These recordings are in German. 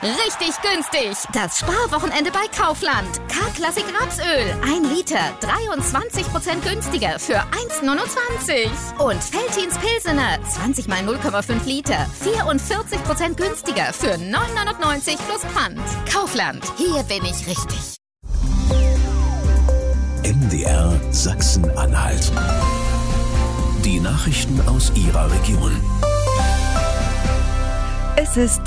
Richtig günstig. Das Sparwochenende bei Kaufland. K-Klassik Rapsöl. 1 Liter. 23% günstiger für 1,29. Und Veltins Pilsener. 20 mal 0,5 Liter. 44% günstiger für 9,99 plus Pfand. Kaufland. Hier bin ich richtig. MDR Sachsen-Anhalt. Die Nachrichten aus Ihrer Region. Es ist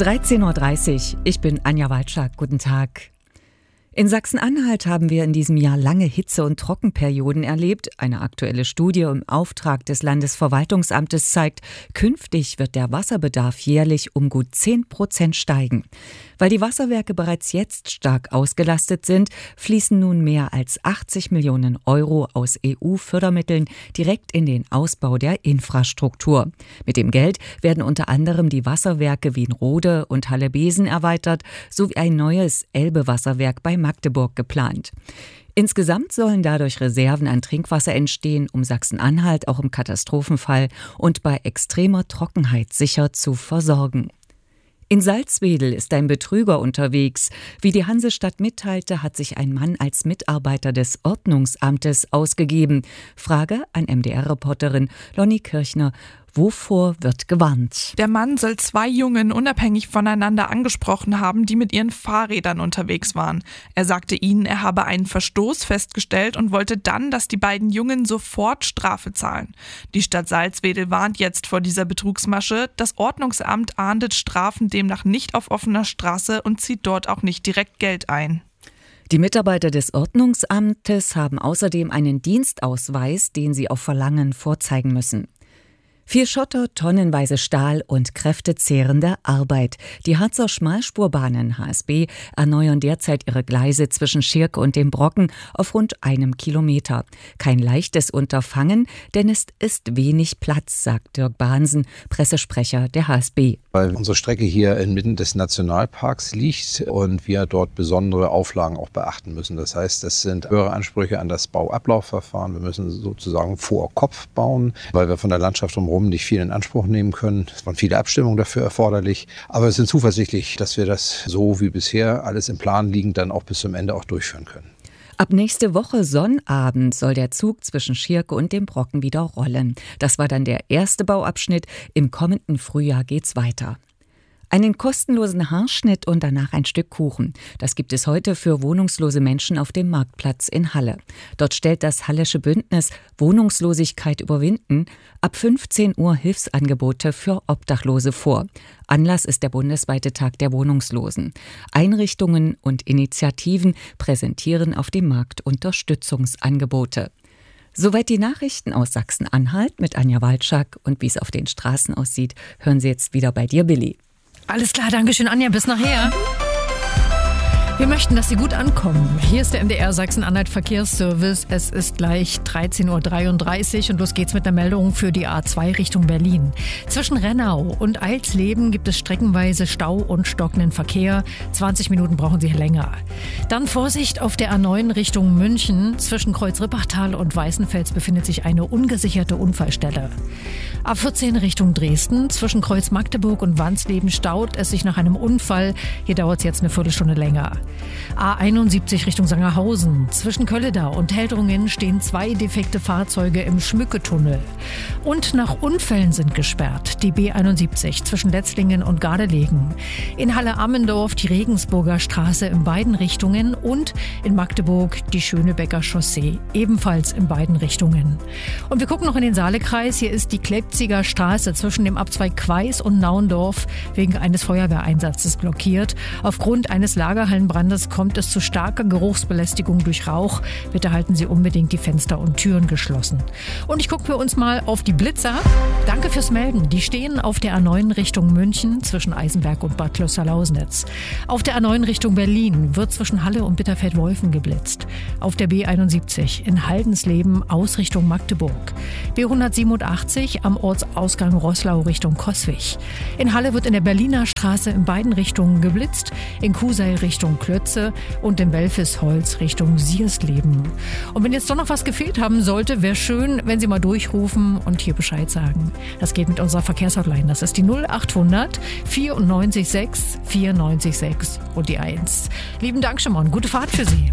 13.30 Uhr. Ich bin Anja Walczak. Guten Tag. In Sachsen-Anhalt haben wir in diesem Jahr lange Hitze- und Trockenperioden erlebt. Eine aktuelle Studie im Auftrag des Landesverwaltungsamtes zeigt, künftig wird der Wasserbedarf jährlich um gut 10% steigen. Weil die Wasserwerke bereits jetzt stark ausgelastet sind, fließen nun mehr als 80 Millionen Euro aus EU-Fördermitteln direkt in den Ausbau der Infrastruktur. Mit dem Geld werden unter anderem die Wasserwerke Wienrode und Halle-Besen erweitert, sowie ein neues Elbe-Wasserwerk bei Magdeburg geplant. Insgesamt sollen dadurch Reserven an Trinkwasser entstehen, um Sachsen-Anhalt auch im Katastrophenfall und bei extremer Trockenheit sicher zu versorgen. In Salzwedel ist ein Betrüger unterwegs. Wie die Hansestadt mitteilte, hat sich ein Mann als Mitarbeiter des Ordnungsamtes ausgegeben. Frage an MDR-Reporterin Lonnie Kirchner. Wovor wird gewarnt? Der Mann soll 2 Jungen unabhängig voneinander angesprochen haben, die mit ihren Fahrrädern unterwegs waren. Er sagte ihnen, er habe einen Verstoß festgestellt und wollte dann, dass die beiden Jungen sofort Strafe zahlen. Die Stadt Salzwedel warnt jetzt vor dieser Betrugsmasche. Das Ordnungsamt ahndet Strafen demnach nicht auf offener Straße und zieht dort auch nicht direkt Geld ein. Die Mitarbeiter des Ordnungsamtes haben außerdem einen Dienstausweis, den sie auf Verlangen vorzeigen müssen. Viel Schotter, tonnenweise Stahl und kräftezehrende Arbeit. Die Harzer Schmalspurbahnen HSB erneuern derzeit ihre Gleise zwischen Schirke und dem Brocken auf rund 1 Kilometer. Kein leichtes Unterfangen, denn es ist wenig Platz, sagt Dirk Bahnsen, Pressesprecher der HSB. Weil unsere Strecke hier inmitten des Nationalparks liegt und wir dort besondere Auflagen auch beachten müssen. Das heißt, das sind höhere Ansprüche an das Bauablaufverfahren. Wir müssen sozusagen vor Kopf bauen, weil wir von der Landschaft drumherum nicht viel in Anspruch nehmen können. Es waren viele Abstimmungen dafür erforderlich. Aber wir sind zuversichtlich, dass wir das so wie bisher alles im Plan liegend dann auch bis zum Ende auch durchführen können. Ab nächste Woche Sonnabend soll der Zug zwischen Schirke und dem Brocken wieder rollen. Das war dann der erste Bauabschnitt. Im kommenden Frühjahr geht's weiter. Einen kostenlosen Haarschnitt und danach ein Stück Kuchen. Das gibt es heute für wohnungslose Menschen auf dem Marktplatz in Halle. Dort stellt das Hallische Bündnis Wohnungslosigkeit überwinden ab 15 Uhr Hilfsangebote für Obdachlose vor. Anlass ist der bundesweite Tag der Wohnungslosen. Einrichtungen und Initiativen präsentieren auf dem Markt Unterstützungsangebote. Soweit die Nachrichten aus Sachsen-Anhalt mit Anja Walczak. Und wie es auf den Straßen aussieht, hören Sie jetzt wieder bei dir, Billy. Alles klar, danke schön, Anja, bis nachher. Wir möchten, dass Sie gut ankommen. Hier ist der MDR Sachsen-Anhalt Verkehrsservice. Es ist gleich 13.33 Uhr und los geht's mit der Meldung für die A2 Richtung Berlin. Zwischen Rennau und Eilsleben gibt es streckenweise Stau und stockenden Verkehr. 20 Minuten brauchen Sie länger. Dann Vorsicht auf der A9 Richtung München. Zwischen Kreuz-Rippachtal und Weißenfels befindet sich eine ungesicherte Unfallstelle. A14 Richtung Dresden. Zwischen Kreuz Magdeburg und Wansleben staut es sich nach einem Unfall. Hier dauert es jetzt eine Viertelstunde länger. A71 Richtung Sangerhausen. Zwischen Kölledau und Heldrungen stehen 2 defekte Fahrzeuge im Schmücketunnel. Und nach Unfällen sind gesperrt die B71 zwischen Letzlingen und Gardelegen. In Halle-Ammendorf die Regensburger Straße in beiden Richtungen und in Magdeburg die Schönebecker Chaussee, ebenfalls in beiden Richtungen. Und wir gucken noch in den Saalekreis. Hier ist die Kleipziger Straße zwischen dem Abzweig Queis und Naundorf wegen eines Feuerwehreinsatzes blockiert. Aufgrund eines Lagerhallenbrandes kommt es zu starker Geruchsbelästigung durch Rauch. Bitte halten Sie unbedingt die Fenster und Türen geschlossen. Und ich gucke für uns mal auf die Blitzer. Danke fürs Melden. Die stehen auf der A9 Richtung München zwischen Eisenberg und Bad Kloster-Lausnitz. Auf der A9 Richtung Berlin wird zwischen Halle und Bitterfeld-Wolfen geblitzt. Auf der B71 in Haldensleben Ausrichtung Magdeburg. B187 am Ortsausgang Roßlau Richtung Coswig. In Halle wird in der Berliner Straße in beiden Richtungen geblitzt. In Kusel Richtung Klötze und dem Welfisholz Richtung Siersleben. Und wenn jetzt doch noch was gefehlt haben sollte, wäre schön, wenn Sie mal durchrufen und hier Bescheid sagen. Das geht mit unserer Verkehrshotline. Das ist die 0800 94 6 94 6 und die 1. Lieben Dank schon mal und gute Fahrt für Sie.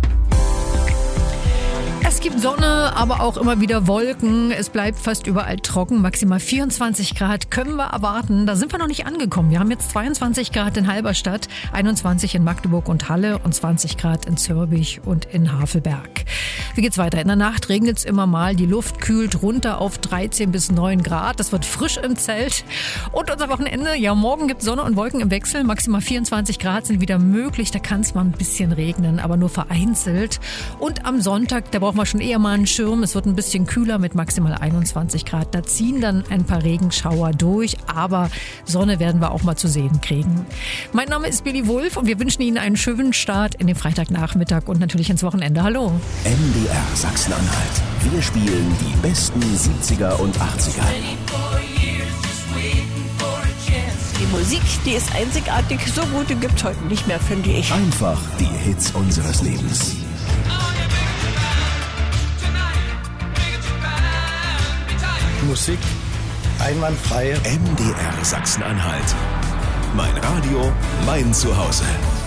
Es gibt Sonne, aber auch immer wieder Wolken. Es bleibt fast überall trocken. Maximal 24 Grad können wir erwarten. Da sind wir noch nicht angekommen. Wir haben jetzt 22 Grad in Halberstadt, 21 in Magdeburg und Halle und 20 Grad in Zürbich und in Havelberg. Wie geht's weiter? In der Nacht regnet es immer mal. Die Luft kühlt runter auf 13 bis 9 Grad. Das wird frisch im Zelt. Und unser Wochenende, ja, morgen gibt es Sonne und Wolken im Wechsel. Maximal 24 Grad sind wieder möglich. Da kann es mal ein bisschen regnen, aber nur vereinzelt. Und am Sonntag, da brauchen wir schon eher mal einen Schirm. Es wird ein bisschen kühler mit maximal 21 Grad. Da ziehen dann ein paar Regenschauer durch, aber Sonne werden wir auch mal zu sehen kriegen. Mein Name ist Billy Wulff und wir wünschen Ihnen einen schönen Start in den Freitagnachmittag und natürlich ins Wochenende. Hallo. MDR Sachsen-Anhalt. Wir spielen die besten 70er und 80er. Die Musik, die ist einzigartig. So gute gibt's heute nicht mehr, finde ich. Einfach die Hits unseres Lebens. Musik einwandfrei. MDR Sachsen-Anhalt. Mein Radio, mein Zuhause.